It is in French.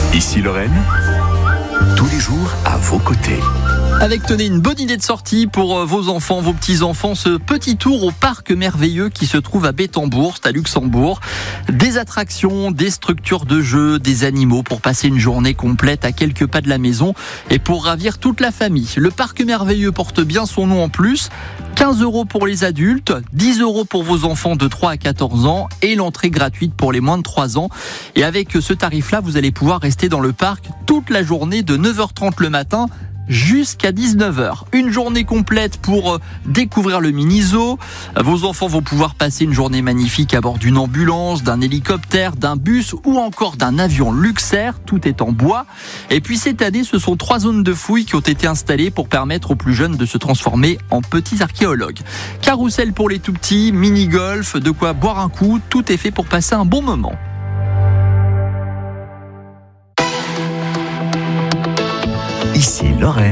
Ici Lorraine, tous les jours à vos côtés. Avec, tenez, une bonne idée de sortie pour vos enfants, vos petits-enfants. Ce petit tour au parc merveilleux qui se trouve à Bettembourg, c'est à Luxembourg. Des attractions, des structures de jeux, des animaux pour passer une journée complète à quelques pas de la maison et pour ravir toute la famille. Le parc merveilleux porte bien son nom en plus. 15 € pour les adultes, 10 € pour vos enfants de 3 à 14 ans et l'entrée gratuite pour les moins de 3 ans. Et avec ce tarif-là, vous allez pouvoir rester dans le parc toute la journée de 9h30 le matin jusqu'à 19h. Une journée complète pour découvrir le mini-zoo. Vos enfants vont pouvoir passer une journée magnifique à bord d'une ambulance, d'un hélicoptère, d'un bus ou encore d'un avion Luxair. Tout est en bois. Et puis cette année, ce sont 3 zones de fouilles qui ont été installées pour permettre aux plus jeunes de se transformer en petits archéologues. Carrousel pour les tout petits, mini-golf, de quoi boire un coup. Tout est fait pour passer un bon moment. Ici Lorraine.